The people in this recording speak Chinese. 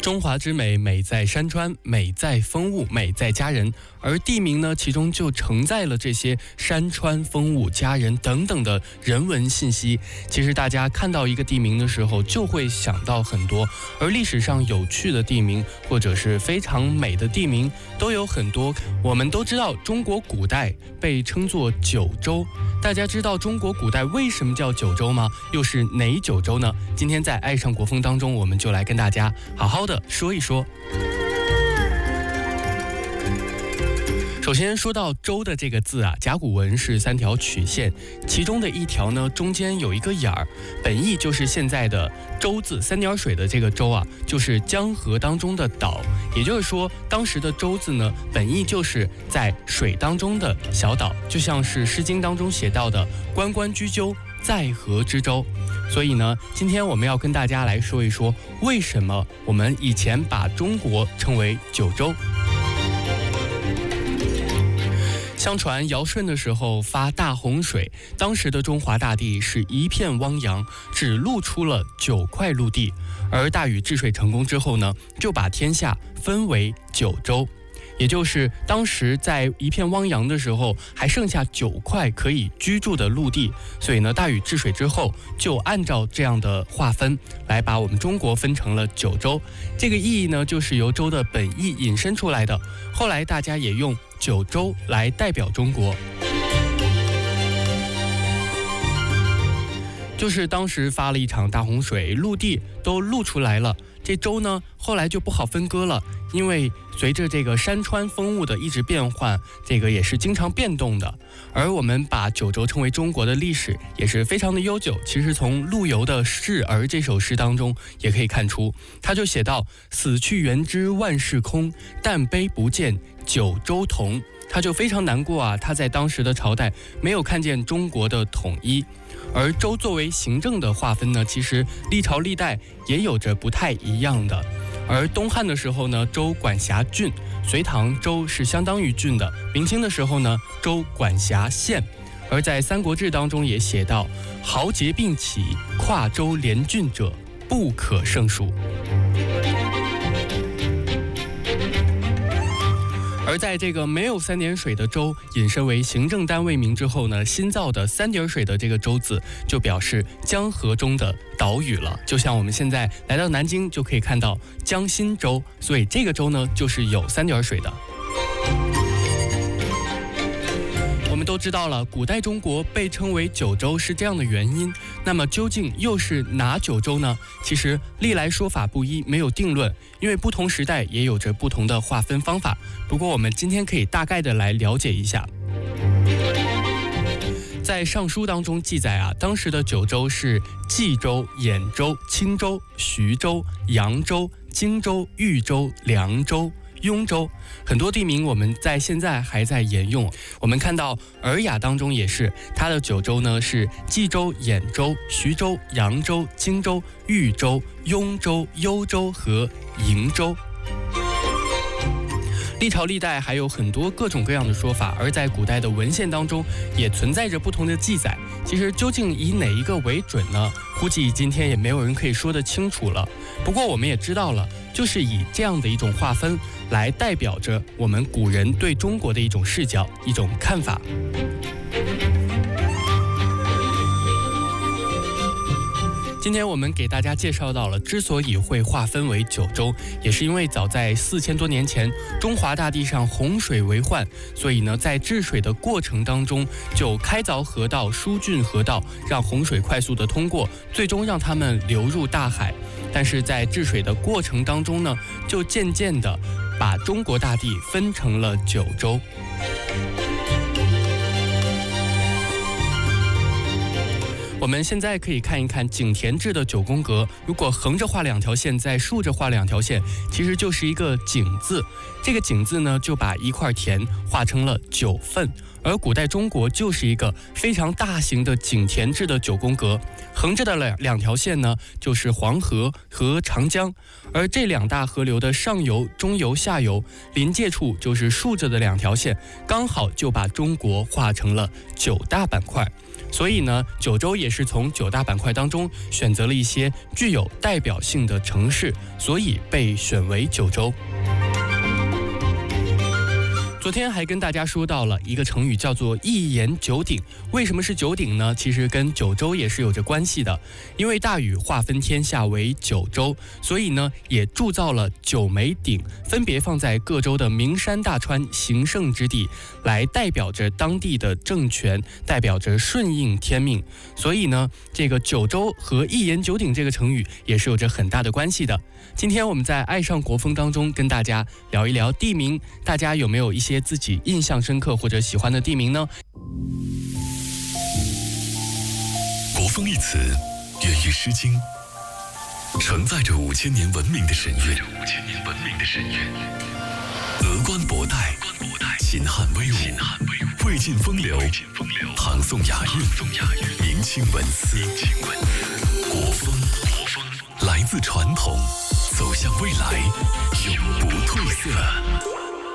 中华之美，美在山川，美在风物，美在佳人。而地名呢，其中就承载了这些山川、风物、佳人等等的人文信息。其实大家看到一个地名的时候，就会想到很多。而历史上有趣的地名，或者是非常美的地名，都有很多。我们都知道，中国古代被称作九州。大家知道中国古代为什么叫九州吗？又是哪九州呢？今天在爱上国风当中，我们就来跟大家好好的说一说。首先说到州的这个字啊，甲骨文是3条曲线，其中的一条呢中间有一个眼儿，本意就是现在的州字3点水的这个州啊，就是江河当中的岛，也就是说当时的州字呢，本意就是在水当中的小岛，就像是诗经当中写到的关关雎鸠，在河之洲。所以呢，今天我们要跟大家来说一说，为什么我们以前把中国称为九州。相传尧舜的时候发大洪水，当时的中华大地是一片汪洋，只露出了9块陆地。而大禹治水成功之后呢，就把天下分为9州，也就是当时在一片汪洋的时候，还剩下9块可以居住的陆地。所以呢，大禹治水之后，就按照这样的划分来把我们中国分成了9州。这个意义呢，就是由州的本意引申出来的。后来大家也用9州来代表中国，就是当时发了一场大洪水，陆地都露出来了，这州呢后来就不好分割了，因为随着这个山川风物的一直变换，这个也是经常变动的。而我们把9州称为中国的历史也是非常的悠久，其实从陆游的《示儿》这首诗当中也可以看出，他就写到死去元知万事空，但悲不见九州同。他就非常难过啊，他在当时的朝代没有看见中国的统一。而州作为行政的划分呢，其实历朝历代也有着不太一样的。而东汉的时候呢，州管辖郡；隋唐州是相当于郡的；明清的时候呢，州管辖县。而在《三国志》当中也写到，豪杰并起，跨州连郡者不可胜数。而在这个没有3点水的州引申为行政单位名之后呢，新造的3点水的这个州字就表示江河中的岛屿了。就像我们现在来到南京就可以看到江心洲，所以这个州呢就是有3点水的。我们都知道了，古代中国被称为9州是这样的原因。那么究竟又是哪9州呢？其实历来说法不一，没有定论，因为不同时代也有着不同的划分方法。不过我们今天可以大概的来了解一下。在《尚书》当中记载啊，当时的9州是冀州、兖州、青州、徐州、扬州、荆州、豫州、凉州、雍州，很多地名我们在现在还在沿用。我们看到《尔雅》当中也是，它的9州呢是冀州、兖州、徐州、扬州、荆州、豫州、雍州、幽州和瀛州。历朝历代还有很多各种各样的说法，而在古代的文献当中也存在着不同的记载。其实究竟以哪一个为准呢？估计今天也没有人可以说得清楚了。不过我们也知道了，就是以这样的一种划分来代表着我们古人对中国的一种视角、一种看法。今天我们给大家介绍到了，之所以会划分为9州，也是因为早在4000多年前，中华大地上洪水为患，所以呢，在治水的过程当中，就开凿河道、疏浚河道，让洪水快速的通过，最终让它们流入大海。但是在治水的过程当中呢，就渐渐的把中国大地分成了9州。我们现在可以看一看井田制的9宫格，如果横着画2条线，再竖着画2条线，其实就是一个井字。这个井字呢，就把一块田画成了9份。而古代中国就是一个非常大型的井田制的9宫格，横着的两条线呢，就是黄河和长江，而这2大河流的上游、中游、下游临界处就是竖着的2条线，刚好就把中国划成了9大板块。 所以呢，九州也是从9大板块当中选择了一些具有代表性的城市，所以被选为九州。昨天还跟大家说到了一个成语，叫做一言九鼎。为什么是九鼎呢？其实跟九州也是有着关系的。因为大禹划分天下为九州，所以呢也铸造了9枚鼎，分别放在各州的名山大川形胜之地，来代表着当地的政权，代表着顺应天命。所以呢，这个九州和一言九鼎这个成语也是有着很大的关系的。今天我们在爱上国风当中跟大家聊一聊地名，大家有没有一些自己印象深刻或者喜欢的地名呢？ 国风一词源于《诗经》，承载着5000年文明的神韵。峨冠博带，秦汉威武，魏晋风流，唐宋雅韵，明清文思。国风来自传统，走向未来，永不褪色。